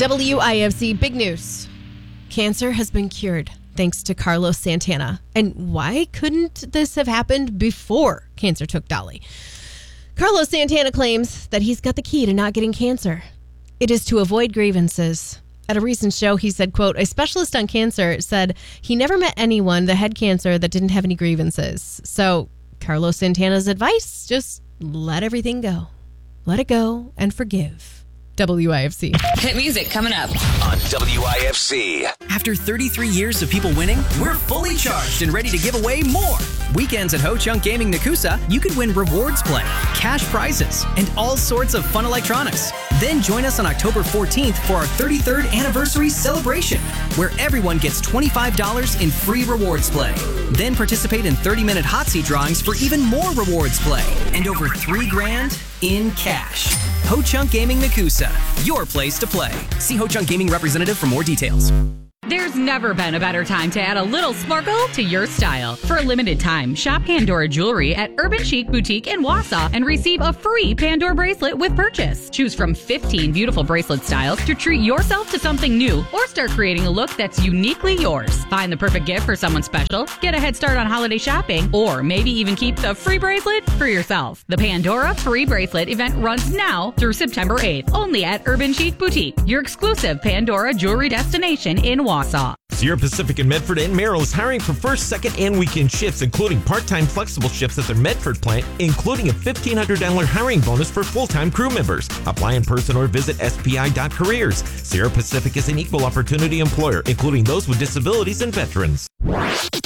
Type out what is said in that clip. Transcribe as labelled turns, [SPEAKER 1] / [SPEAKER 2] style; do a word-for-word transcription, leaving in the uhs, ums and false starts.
[SPEAKER 1] W I F C, big news. Cancer has been cured thanks to Carlos Santana. And why couldn't this have happened before cancer took Dolly? Carlos Santana claims that he's got the key to not getting cancer. It is to avoid grievances. At a recent show, he said, quote, a specialist on cancer said he never met anyone that had cancer that didn't have any grievances. So Carlos Santana's advice, just let everything go. Let it go and forgive. W I F C.
[SPEAKER 2] Hit music coming up
[SPEAKER 3] on W I F C.
[SPEAKER 4] After thirty-three years of people winning, we're fully charged and ready to give away more. Weekends at Ho Chunk Gaming Nakusa, you could win rewards play, cash prizes, and all sorts of fun electronics. Then join us on October fourteenth for our thirty-third anniversary celebration, where everyone gets twenty-five dollars in free rewards play. Then participate in thirty-minute hot seat drawings for even more rewards play and over three grand in cash. Ho Chunk Gaming Nakusa, your place to play. See Ho Chunk Gaming representative for more details.
[SPEAKER 5] There's never been a better time to add a little sparkle to your style. For a limited time, shop Pandora Jewelry at Urban Chic Boutique in Wausau and receive a free Pandora bracelet with purchase. Choose from fifteen beautiful bracelet styles to treat yourself to something new or start creating a look that's uniquely yours. Find the perfect gift for someone special, get a head start on holiday shopping, or maybe even keep the free bracelet for yourself. The Pandora Free Bracelet event runs now through September eighth, only at Urban Chic Boutique, your exclusive Pandora jewelry destination in Wausau.
[SPEAKER 6] Sierra Pacific in Medford and Merrill is hiring for first, second, and weekend shifts, including part-time flexible shifts at their Medford plant, including a fifteen hundred dollars hiring bonus for full-time crew members. Apply in person or visit S P I dot careers. Sierra Pacific is an equal opportunity employer, including those with disabilities and veterans.